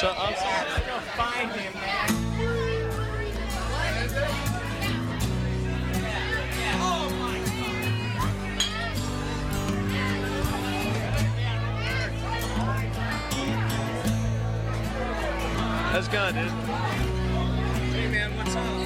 So I'm gonna find him, man. How's it going, dude? Hey man, what's up?